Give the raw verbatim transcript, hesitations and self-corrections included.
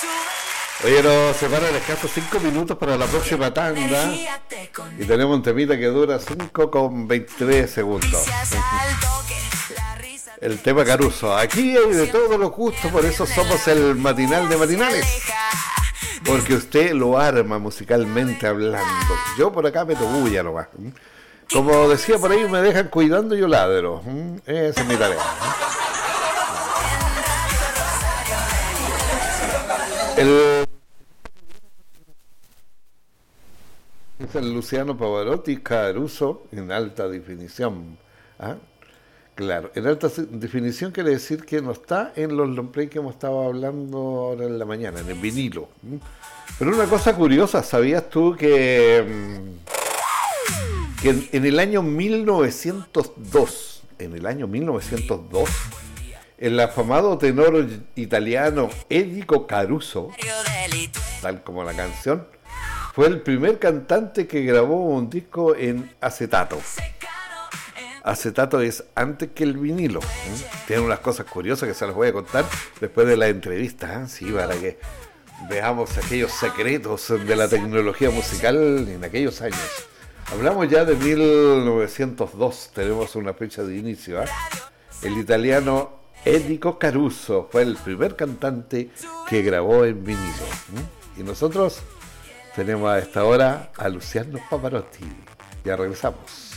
Oye, nos separan escasos cinco minutos para la próxima tanda y tenemos un temita que dura cinco con veintitrés segundos. El tema Caruso. Aquí hay de todos los gustos, por eso somos el matinal de matinales. Porque usted lo arma musicalmente hablando. Yo por acá meto bulla nomás. Como decía por ahí, me dejan cuidando y yo ladro. Esa es mi tarea. El, es el Luciano Pavarotti, Caruso en alta definición. ¿Ah? Claro, en alta definición quiere decir que no está en los long play que hemos estado hablando ahora en la mañana, en el vinilo. Pero una cosa curiosa, ¿sabías tú que, que en, en el año mil novecientos dos, en el año mil novecientos dos, el afamado tenor italiano Enrico Caruso, tal como la canción, fue el primer cantante que grabó un disco en acetato. Acetato es antes que el vinilo. ¿eh? Tiene unas cosas curiosas que se las voy a contar después de la entrevista, ¿eh? Sí, para que veamos aquellos secretos de la tecnología musical en aquellos años. Hablamos ya de mil novecientos dos, tenemos una fecha de inicio. ¿eh? El italiano Enrico Caruso fue el primer cantante que grabó en vinilo. ¿eh? Y nosotros tenemos a esta hora a Luciano Pavarotti. Ya regresamos.